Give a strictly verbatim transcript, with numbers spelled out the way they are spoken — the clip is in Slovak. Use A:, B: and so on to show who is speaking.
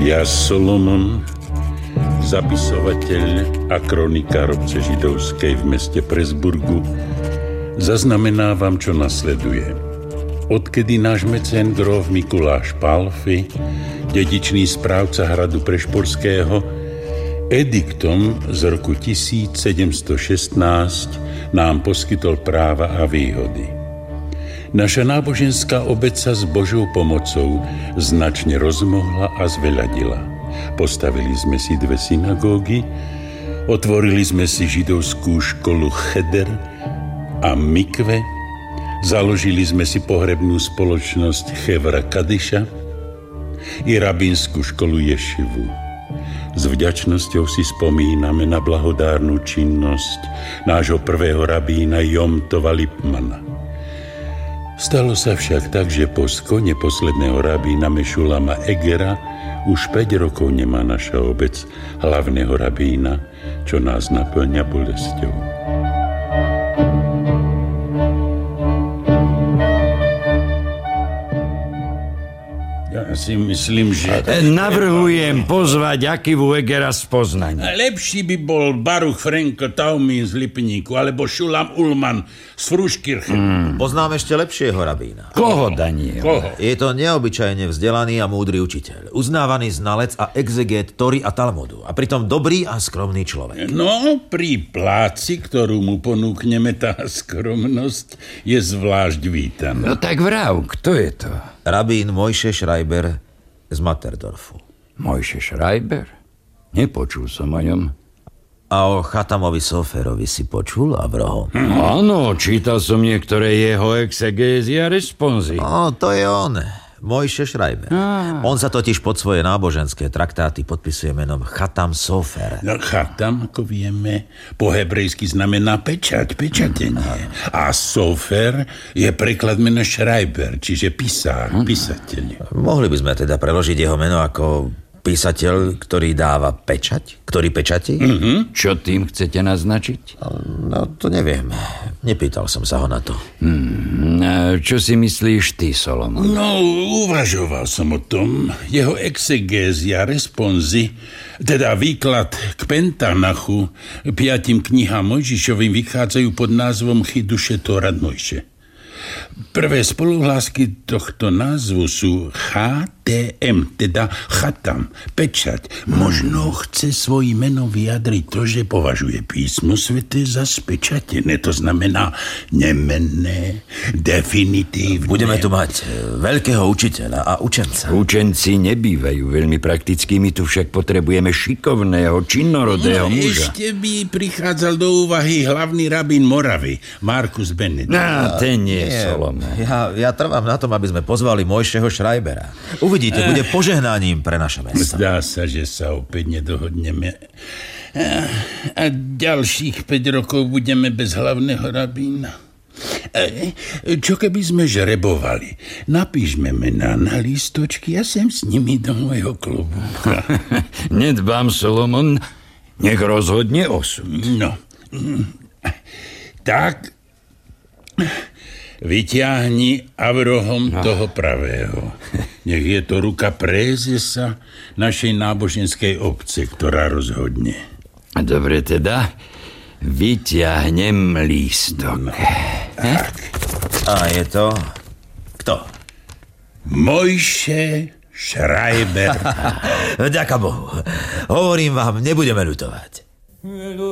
A: Ja Solomon, zapisovateľ a kronikár obce židovskej v meste Presburgu, zaznamenávam, čo nasleduje. Odkedy náš mecén gróf Mikuláš Pálfy, dedičný správca hradu Prešporského, ediktom z roku tisícsedemstošestnásť nám poskytol práva a výhody. Naša náboženská obec sa s Božou pomocou značne rozmohla a zveľadila. Postavili sme si dve synagógy, otvorili sme si židovskú školu Cheder a Mikve, založili sme si pohrebnú spoločnosť Chevra Kadiša i rabínsku školu Ješivu. S vďačnosťou si spomíname na blahodárnu činnosť nášho prvého rabína Jomtova Lipmana. Stalo sa však tak, že po skone posledného rabína Mešulama Egera už päť rokov nemá naša obec hlavného rabína, čo nás naplňa bolesťou. Ja si myslím, že...
B: Navrhujem pozvať Akivu Egera z Poznania.
A: Lepší by bol Baruch Frenko Taumín z Lipníku, alebo Šulam Ulman z Fruškirche.
C: Hmm. Poznám ešte lepšieho rabína.
B: Koho, Daniel?
A: Koho?
C: Je to neobyčajne vzdelaný a múdry učiteľ. Uznávaný znalec a exegét Tory a Talmudu. A pritom dobrý a skromný človek.
A: No, pri pláci, ktorú mu ponúkneme, tá skromnosť je zvlášť vítaná.
B: No tak vrav, kto je to?
C: Rabín Mojše Schreiber z Matterdorfu.
B: Mojše Schreiber? Nepočul som o ňom.
C: A o Chatamovi Soferovi si počul, Avroho?
B: Hm. Áno, čítal som niektoré jeho exegézy a responzy.
C: No, to je on. Mojše Schreiber. Ah. On sa totiž pod svoje náboženské traktáty podpisuje menom Chatam Sofer.
A: No, Chatam, ako vieme, po hebrejsky znamená pečať, pečatenie. A Sofer je preklad mena Schreiber, čiže písár, hm. písateľ.
C: Mohli by sme teda preložiť jeho meno ako písateľ, ktorý dáva pečať? Ktorý pečatí?
B: Mm-hmm. Čo tým chcete naznačiť?
C: No, to neviem. Nepýtal som sa ho na to.
B: Hmm. Čo si myslíš ty, Solomon?
A: No, uvažoval som o tom. Jeho exegézia, responzy, teda výklad k Pentanachu, piatim knihám Mojžišovým, vychádzajú pod názvom Chiduše Torah Mojše. Prvé spoluhlásky tohto názvu sú H T M, teda chatam, pečať. Možno chce svojím menom vyjadriť to, že považuje písmo sväté za spečatené. To znamená nemenné, definitívne.
C: Budeme tu mať veľkého učiteľa a učenca.
B: Učenci nebývajú veľmi praktickými, tu však potrebujeme šikovného, činnorodého
A: no,
B: muža.
A: Ešte by prichádzal do úvahy hlavný rabín Moravy, Markus Benedikt.
B: No, ten nie, nie Solomon.
C: Ja, ja trvám na tom, aby sme pozvali Mojšeho Schreibera. Uvidíte, bude požehnáním pre naše mesto.
A: Zdá sa, že sa opäť nedohodneme. A ďalších päť rokov budeme bez hlavného rabína. Čo keby sme žrebovali? Napíšme mená na lístočky a sem s nimi do môjho klubu.
B: Nedbám, Solomon. Nech rozhodne osud.
A: No. Tak... Vyťahni Avrohom no. toho pravého. Nech je to ruka prézesa našej náboženskej obce, ktorá rozhodne.
B: Dobre teda, vyťahnem lístok. No.
C: Tak. A je to... Kto?
A: Mojše Schreiber.
C: Ďaká Bohu. Hovorím vám, nebudeme ľutovať.